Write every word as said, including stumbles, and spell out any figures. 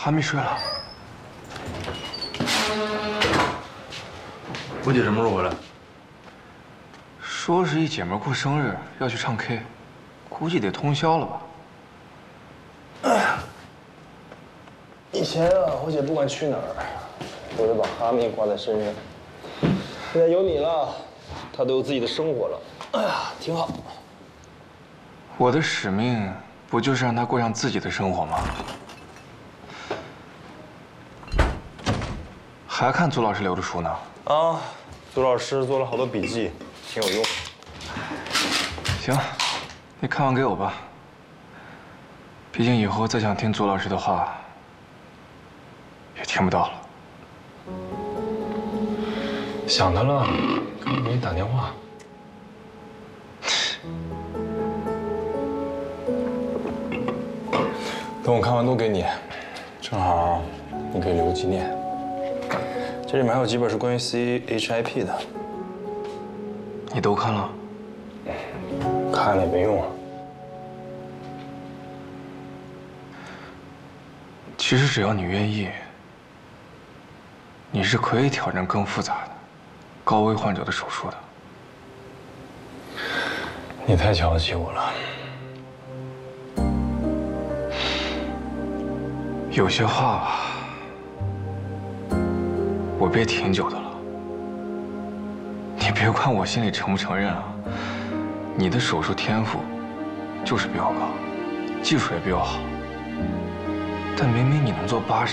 还没睡了。 我姐什么时候回来？ 说是一姐们过生日要去唱 K， 估计得通宵了吧。哎呀， 以前啊，我姐不管去哪儿，都得把哈密挂在身上。现在有你了，她都有自己的生活了。哎呀，挺好。 我的使命不就是让她过上自己的生活吗？还看祖老师留的书呢。 啊，祖老师做了好多笔记，挺有用。 行，你看完给我吧。毕竟以后再想听祖老师的话，也听不到了。 想他了，刚刚给你打电话。等我看完都给你，正好你可以留个纪念。这里面还有几本是关于 C H I P 的， 你都看了？ 看了也没用啊。 其实只要你愿意，你是可以挑战更复杂的高危患者的手术的。 你太瞧得起我了。 有些话吧，我憋挺久的了。你别管我心里承不承认啊，你的手术天赋就是比我高，技术也比我好，但明明你能做八十。